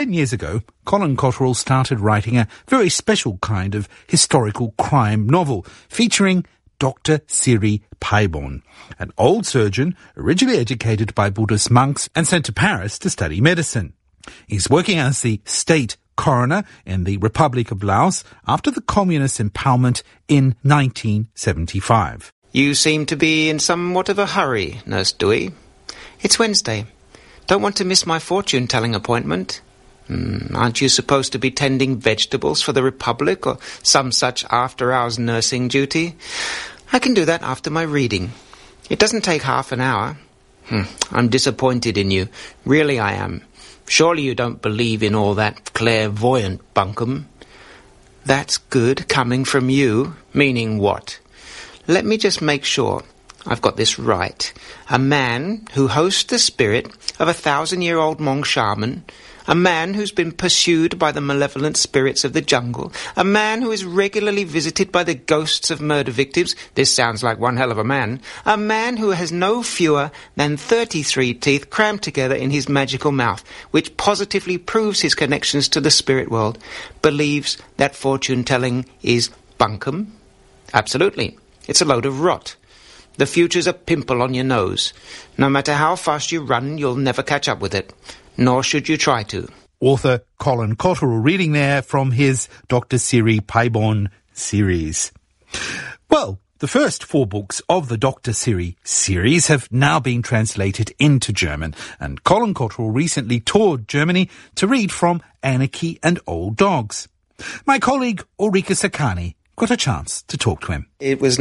10 years ago, Colin Cotterill started writing a very special kind of historical crime novel featuring Dr. Siri Paibon, an old surgeon originally educated by Buddhist monks and sent to Paris to study medicine. He's working as the state coroner in the Republic of Laos after the communist empowerment in 1975. You seem to be in somewhat of a hurry, Nurse Dewey. It's Wednesday. Don't want to miss my fortune-telling appointment. Aren't you supposed to be tending vegetables for the Republic or some such after-hours nursing duty? I can do that after my reading. It doesn't take half an hour. I'm disappointed in you. Really I am. Surely you don't believe in all that clairvoyant bunkum. That's good coming from you. Meaning what? Let me just make sure I've got this right. A man who hosts the spirit of a 1,000-year-old Hmong shaman, a man who's been pursued by the malevolent spirits of the jungle, a man who is regularly visited by the ghosts of murder victims, this sounds like one hell of a man who has no fewer than 33 teeth crammed together in his magical mouth, which positively proves his connections to the spirit world, believes that fortune-telling is bunkum? Absolutely. It's a load of rot. The future's a pimple on your nose. No matter how fast you run, you'll never catch up with it. Nor should you try to. Author Colin Cotterill reading there from his Dr. Siri Paibon series. Well, the first 4 books of the Dr. Siri series have now been translated into German, and Colin Cotterill recently toured Germany to read from Anarchy and Old Dogs. My colleague Ulrike Sakani got a chance to talk to him. It was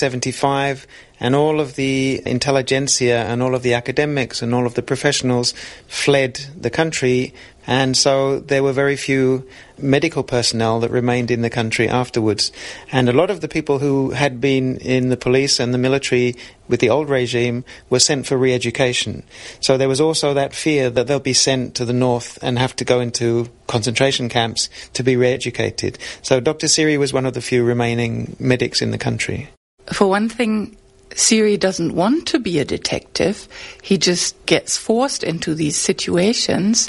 1975, and all of the intelligentsia and all of the academics and all of the professionals fled the country, and so there were very few medical personnel that remained in the country afterwards. And a lot of the people who had been in the police and the military with the old regime were sent for re-education. So there was also that fear that they'll be sent to the north and have to go into concentration camps to be re-educated. So Dr. Siri was one of the few remaining medics in the country. For one thing, Siri doesn't want to be a detective. He just gets forced into these situations,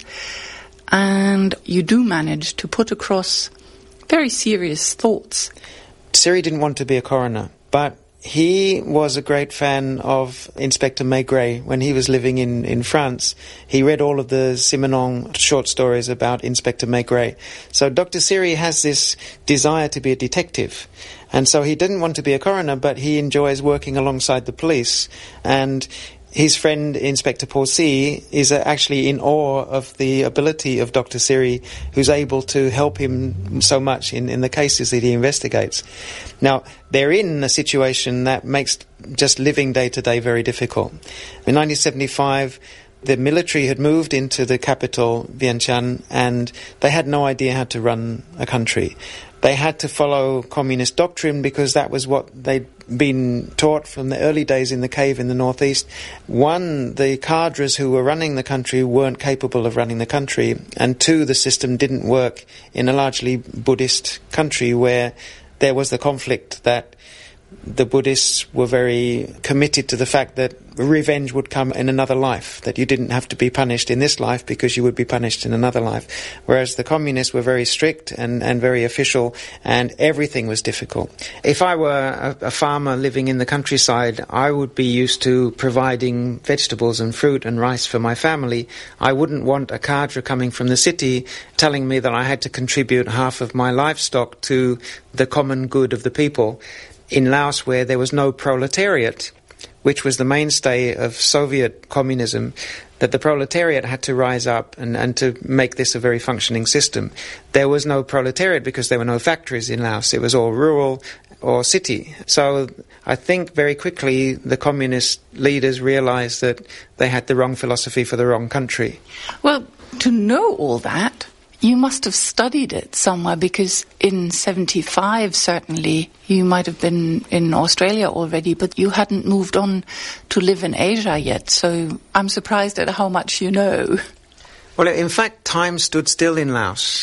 and you do manage to put across very serious thoughts. Siri didn't want to be a coroner, but he was a great fan of Inspector Maigret. When he was living in France, he read all of the Simenon short stories about Inspector Maigret. So Dr. Siri has this desire to be a detective. And so he didn't want to be a coroner, but he enjoys working alongside the police. And his friend, Inspector Porcy, is actually in awe of the ability of Dr. Siri, who's able to help him so much in the cases that he investigates. Now, they're in a situation that makes just living day to day very difficult. In 1975, the military had moved into the capital, Vientiane, and they had no idea how to run a country. They had to follow communist doctrine because that was what they'd been taught from the early days in the cave in the northeast. One, the cadres who were running the country weren't capable of running the country, and two, the system didn't work in a largely Buddhist country where there was the conflict that the Buddhists were very committed to the fact that revenge would come in another life, that you didn't have to be punished in this life because you would be punished in another life. Whereas the communists were very strict and very official, and everything was difficult. If I were a farmer living in the countryside, I would be used to providing vegetables and fruit and rice for my family. I wouldn't want a cadre coming from the city telling me that I had to contribute half of my livestock to the common good of the people. In Laos, where there was no proletariat, which was the mainstay of Soviet communism, that the proletariat had to rise up and to make this a very functioning system. There was no proletariat because there were no factories in Laos. It was all rural or city. So I think very quickly the communist leaders realized that they had the wrong philosophy for the wrong country. Well, to know all that, you must have studied it somewhere, because in 75, certainly, you might have been in Australia already, but you hadn't moved on to live in Asia yet, so I'm surprised at how much you know. Well, in fact, time stood still in Laos.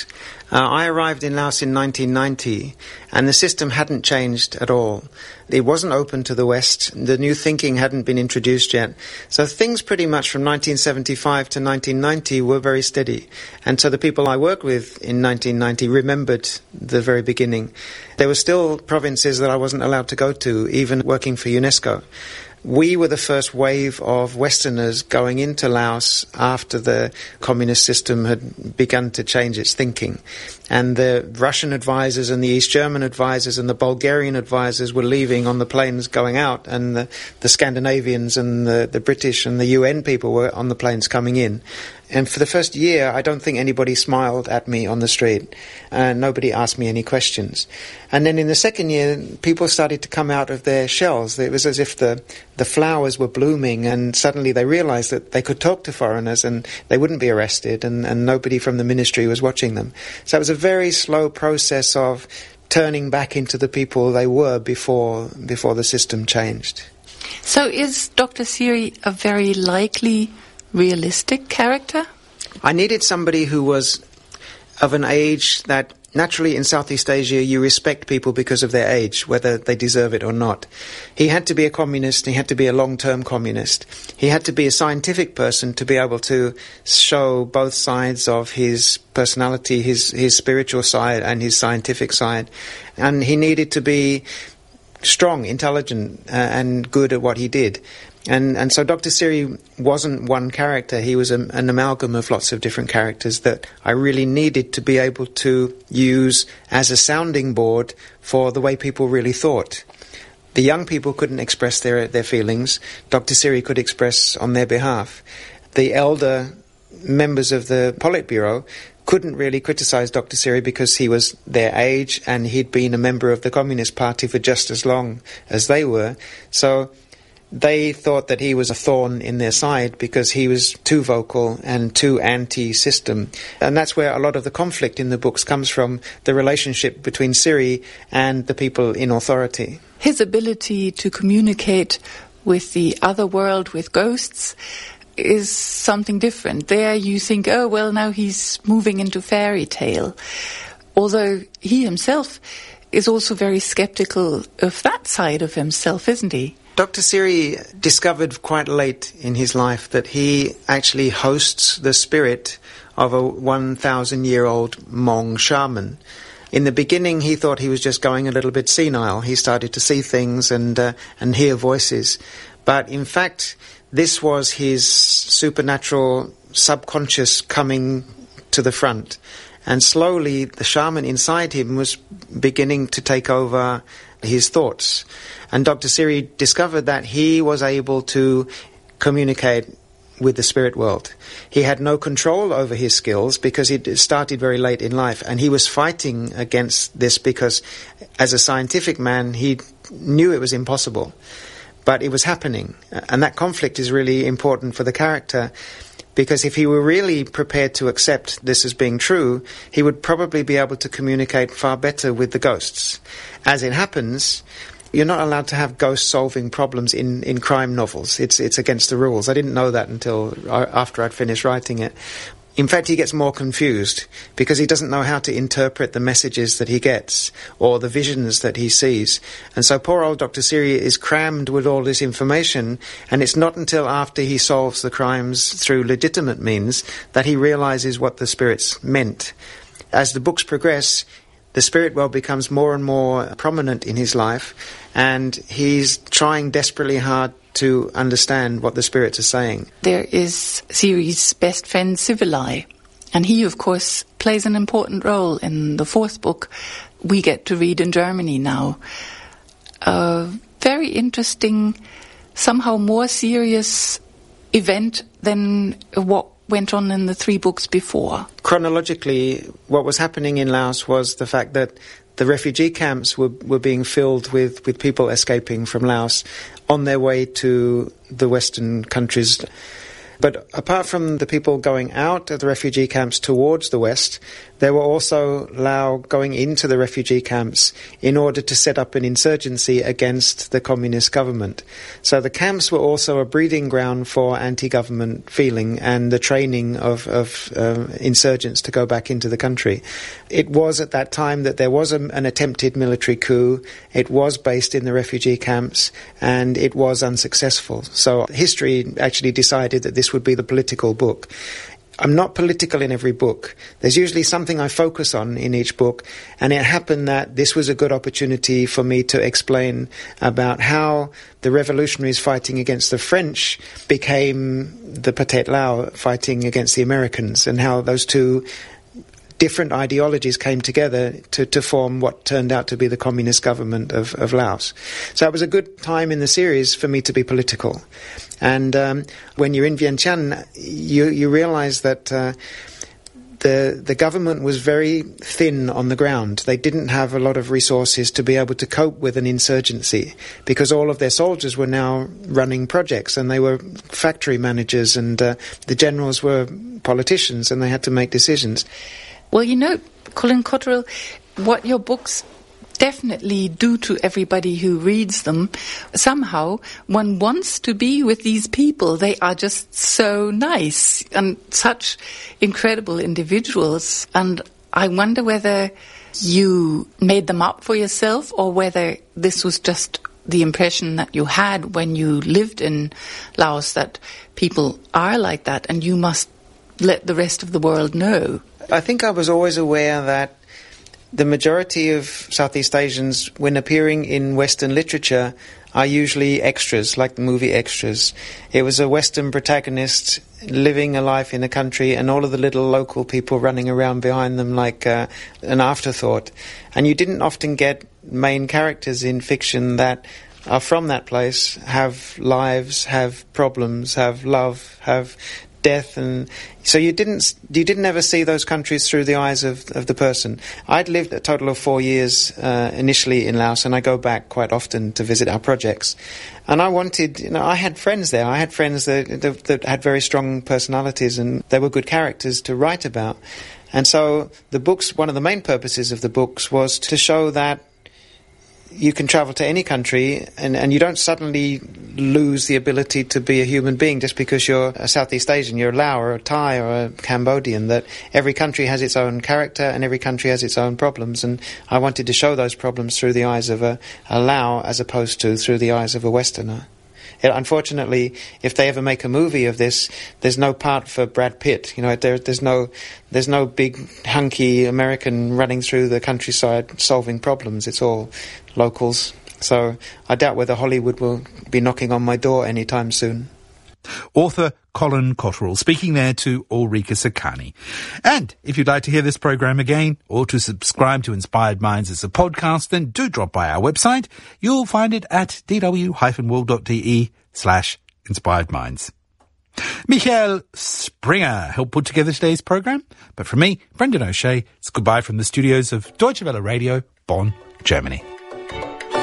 I arrived in Laos in 1990, and the system hadn't changed at all. It wasn't open to the West. The new thinking hadn't been introduced yet. So things pretty much from 1975 to 1990 were very steady. And so the people I worked with in 1990 remembered the very beginning. There were still provinces that I wasn't allowed to go to, even working for UNESCO. We were the first wave of Westerners going into Laos after the communist system had begun to change its thinking. And the Russian advisors and the East German advisors and the Bulgarian advisors were leaving on the planes going out, and the Scandinavians and the British and the UN people were on the planes coming in. And for the first year, I don't think anybody smiled at me on the street. Nobody asked me any questions. And then in the second year, people started to come out of their shells. It was as if the flowers were blooming, and suddenly they realized that they could talk to foreigners and they wouldn't be arrested, and nobody from the ministry was watching them. So it was a very slow process of turning back into the people they were before the system changed. So is Dr. Siri a very likely, realistic character? I needed somebody who was of an age that naturally in Southeast Asia you respect people because of their age, whether they deserve it or not. He had to be a communist, he had to be a long-term communist. He had to be a scientific person to be able to show both sides of his personality, his spiritual side and his scientific side. And he needed to be strong, intelligent, and good at what he did. And so Dr. Siri wasn't one character. He was an amalgam of lots of different characters that I really needed to be able to use as a sounding board for the way people really thought. The young people couldn't express their feelings. Dr. Siri could express on their behalf. The elder members of the Politburo couldn't really criticize Dr. Siri because he was their age and he'd been a member of the Communist Party for just as long as they were. So they thought that he was a thorn in their side because he was too vocal and too anti-system. And that's where a lot of the conflict in the books comes from, the relationship between Siri and the people in authority. His ability to communicate with the other world, with ghosts, is something different. There you think, oh, well, now he's moving into fairy tale. Although he himself is also very skeptical of that side of himself, isn't he? Dr. Siri discovered quite late in his life that he actually hosts the spirit of a 1,000-year-old Hmong shaman. In the beginning, he thought he was just going a little bit senile. He started to see things and hear voices. But in fact, this was his supernatural subconscious coming to the front. And slowly, the shaman inside him was beginning to take over his thoughts. And Dr. Siri discovered that he was able to communicate with the spirit world. He had no control over his skills because he started very late in life, and he was fighting against this because as a scientific man he knew it was impossible, but it was happening. And that conflict is really important for the character, because if he were really prepared to accept this as being true, he would probably be able to communicate far better with the ghosts. As it happens, you're not allowed to have ghost-solving problems in crime novels. It's against the rules. I didn't know that until after I'd finished writing it. In fact, he gets more confused because he doesn't know how to interpret the messages that he gets or the visions that he sees. And so poor old Dr. Siri is crammed with all this information, and it's not until after he solves the crimes through legitimate means that he realizes what the spirits meant. As the books progress, the spirit world becomes more and more prominent in his life, and he's trying desperately hard to understand what the spirits are saying. There is Siri's best friend, Civilai, and he, of course, plays an important role in the fourth book we get to read in Germany now. A very interesting, somehow more serious event than what went on in the 3 books before. Chronologically, what was happening in Laos was the fact that the refugee camps were being filled with people escaping from Laos on their way to the Western countries. But apart from the people going out of the refugee camps towards the West, There were also Lao going into the refugee camps in order to set up an insurgency against the communist government. So the camps were also a breeding ground for anti-government feeling and the training of insurgents to go back into the country. It was at that time that there was an attempted military coup. It was based in the refugee camps, and it was unsuccessful. So history actually decided that this would be the political book. I'm not political in every book. There's usually something I focus on in each book, and it happened that this was a good opportunity for me to explain about how the revolutionaries fighting against the French became the Pathet Lao fighting against the Americans, and how those two different ideologies came together to form what turned out to be the communist government of Laos. So it was a good time in the series for me to be political. And when you're in Vientiane, you realize that the government was very thin on the ground. They didn't have a lot of resources to be able to cope with an insurgency, because all of their soldiers were now running projects, and they were factory managers, and the generals were politicians, and they had to make decisions. Well, you know, Colin Cotterill, what your books definitely do to everybody who reads them, somehow one wants to be with these people. They are just so nice and such incredible individuals. And I wonder whether you made them up for yourself, or whether this was just the impression that you had when you lived in Laos, that people are like that and you must let the rest of the world know. I think I was always aware that the majority of Southeast Asians, when appearing in Western literature, are usually extras, like the movie extras. It was a Western protagonist living a life in a country, and all of the little local people running around behind them like an afterthought. And you didn't often get main characters in fiction that are from that place, have lives, have problems, have love, have death, and so you didn't ever see those countries through the eyes of the person. I'd lived a total of 4 years initially in Laos, and I go back quite often to visit our projects. And I wanted, I had friends there. I had friends that had very strong personalities, and they were good characters to write about. And so the books, one of the main purposes of the books was to show that you can travel to any country, and you don't suddenly lose the ability to be a human being just because you're a Southeast Asian, you're a Lao or a Thai or a Cambodian, that every country has its own character and every country has its own problems. And I wanted to show those problems through the eyes of a Lao as opposed to through the eyes of a Westerner. Unfortunately, if they ever make a movie of this, there's no part for Brad Pitt. There's no big hunky American running through the countryside solving problems. It's all locals. So I doubt whether Hollywood will be knocking on my door anytime soon. Author Colin Cotterill speaking there to Ulrika Sakani. And if you'd like to hear this program again, or to subscribe to Inspired Minds as a podcast, then do drop by our website. You'll find it at dw-world.de/Inspired Minds. Michael Springer helped put together today's program. But from me, Brendan O'Shea, it's goodbye from the studios of Deutsche Welle Radio, Bonn, Germany.